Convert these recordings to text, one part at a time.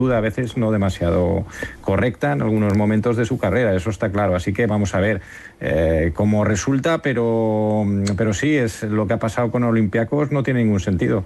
a veces no demasiado correcta en algunos momentos de su carrera, eso está claro. Así que vamos a ver cómo resulta, pero sí, es lo que ha pasado con Olympiacos no tiene ningún sentido.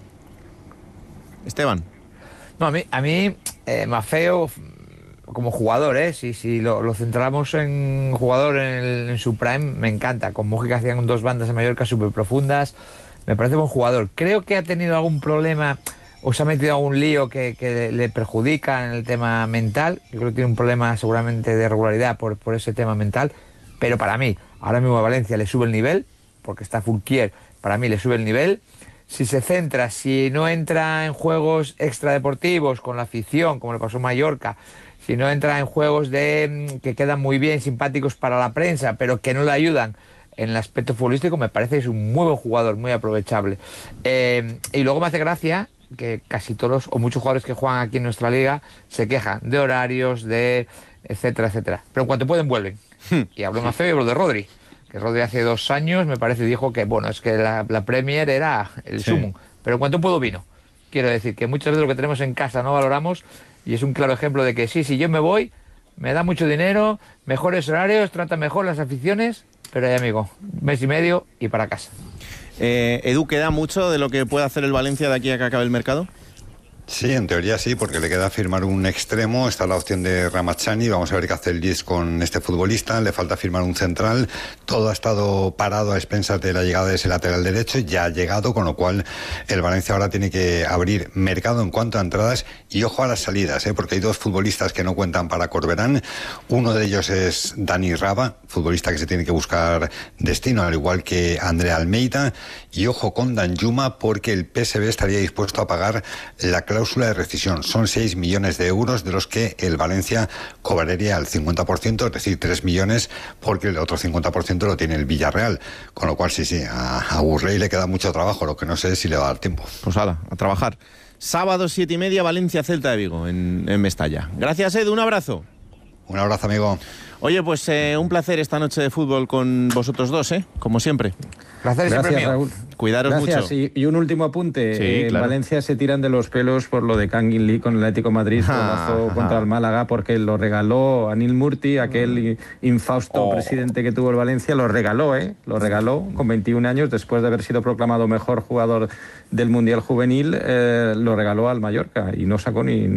Esteban. No, a mí Maffeo, como jugador, si lo centramos en jugador en su prime, me encanta. Con Mújica hacían 2 bandas en Mallorca súper profundas. Me parece buen jugador. Creo que ha tenido algún problema o se ha metido a un lío que le perjudica en el tema mental. Yo creo que tiene un problema seguramente de regularidad por ese tema mental. Pero para mí, ahora mismo a Valencia le sube el nivel, porque está Fulquier, para mí le sube el nivel. Si se centra, si no entra en juegos extradeportivos con la afición, como le pasó a Mallorca, si no entra en juegos que quedan muy bien, simpáticos para la prensa, pero que no le ayudan en el aspecto futbolístico, me parece que es un muy buen jugador, muy aprovechable. Y luego me hace gracia que casi todos o muchos jugadores que juegan aquí en nuestra liga se quejan de horarios, de etcétera, etcétera. Pero en cuanto pueden, vuelven. Y hablo más feo y hablo de Rodri. Que Rodri hace 2 años, me parece, dijo que, bueno, es que la Premier era el sumum. Pero en cuanto puedo, vino. Quiero decir que muchas veces lo que tenemos en casa no valoramos, y es un claro ejemplo de que sí, si yo me voy, me da mucho dinero, mejores horarios, trata mejor las aficiones, pero ahí, amigo, 1 mes y medio y para casa. Edu, ¿queda mucho de lo que puede hacer el Valencia de aquí a que acabe el mercado? Sí, en teoría sí, porque le queda firmar un extremo, está la opción de Ramazani, vamos a ver qué hace el Leeds con este futbolista, le falta firmar un central, todo ha estado parado a expensas de la llegada de ese lateral derecho, ya ha llegado, con lo cual el Valencia ahora tiene que abrir mercado en cuanto a entradas y ojo a las salidas, porque hay 2 futbolistas que no cuentan para Corberán, uno de ellos es Dani Raba, futbolista que se tiene que buscar destino, al igual que Andrea Almeida, y ojo con Danjuma, porque el PSV estaría dispuesto a pagar la cláusula de rescisión. Son 6 millones de euros de los que el Valencia cobraría el 50%, es decir, 3 millones, porque el otro 50% lo tiene el Villarreal. Con lo cual, sí, a Burley le queda mucho trabajo, lo que no sé es si le va a dar tiempo. Pues hala, a trabajar. Sábado 7:30, Valencia-Celta de Vigo, en Mestalla. Gracias, Edu, un abrazo. Un abrazo, amigo. Oye, pues un placer esta noche de fútbol con vosotros 2, como siempre. Placer siempre mío. Raúl. Cuidaros Gracias. mucho. Y un último apunte. Sí, claro. En Valencia se tiran de los pelos por lo de Kangin Lee con el Atlético de Madrid, contra el Málaga, porque lo regaló Anil Murti, aquel infausto presidente que tuvo el Valencia, lo regaló con 21 años, después de haber sido proclamado mejor jugador del Mundial Juvenil, lo regaló al Mallorca y no sacó ni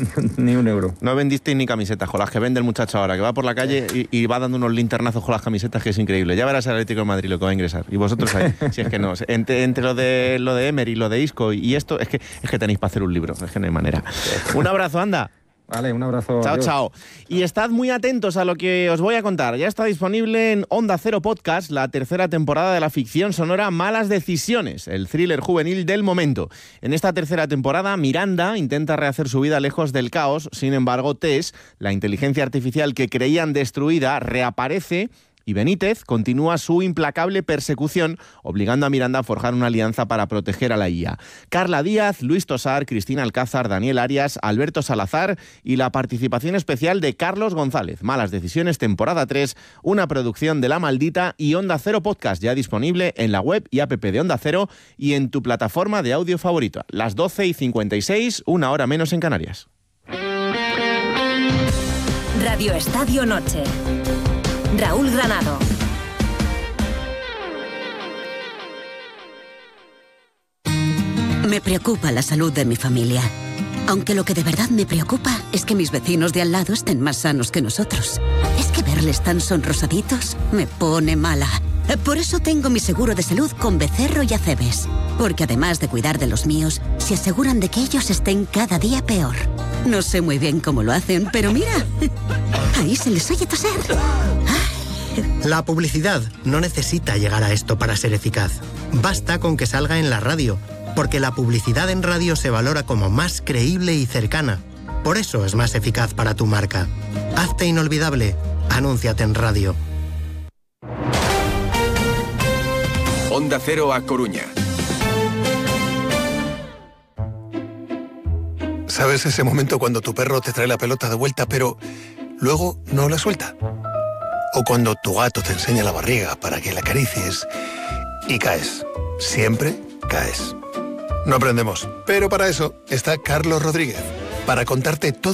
un euro. No vendisteis ni camisetas, con las que vende el muchacho ahora, que va por la calle y va dando unos linternazos con las camisetas, que es increíble. Ya verás el Atlético de Madrid lo que va a ingresar. Y vosotros ahí, si es que no. Entre lo de Emery, lo de Isco y esto, es que tenéis para hacer un libro, es que no hay manera. Un abrazo, anda. Vale, un abrazo. Chao, adiós. chao. Y estad muy atentos a lo que os voy a contar. Ya está disponible en Onda Cero Podcast la 3ª temporada de la ficción sonora Malas Decisiones, el thriller juvenil del momento. En esta 3ª temporada, Miranda intenta rehacer su vida lejos del caos. Sin embargo, Tess, la inteligencia artificial que creían destruida, reaparece. Y Benítez continúa su implacable persecución, obligando a Miranda a forjar una alianza para proteger a la IA. Carla Díaz, Luis Tosar, Cristina Alcázar, Daniel Arias, Alberto Salazar y la participación especial de Carlos González. Malas Decisiones, temporada 3, una producción de La Maldita y Onda Cero Podcast, ya disponible en la web y app de Onda Cero y en tu plataforma de audio favorita. Las 12:56, 1 hora menos en Canarias. Radio Estadio Noche. Raúl Granado. Me preocupa la salud de mi familia. Aunque lo que de verdad me preocupa es que mis vecinos de al lado estén más sanos que nosotros. Es que verles tan sonrosaditos me pone mala. Por eso tengo mi seguro de salud con Becerro y Acebes. Porque además de cuidar de los míos, se aseguran de que ellos estén cada día peor. No sé muy bien cómo lo hacen, pero mira, ahí se les oye toser. La publicidad no necesita llegar a esto para ser eficaz. Basta con que salga en la radio, porque la publicidad en radio se valora como más creíble y cercana. Por eso es más eficaz para tu marca. Hazte inolvidable. Anúnciate en radio. Onda Cero a Coruña. ¿Sabes ese momento cuando tu perro te trae la pelota de vuelta, pero luego no la suelta? O cuando tu gato te enseña la barriga para que la acaricies y caes. Siempre caes. No aprendemos, pero para eso está Carlos Rodríguez, para contarte todo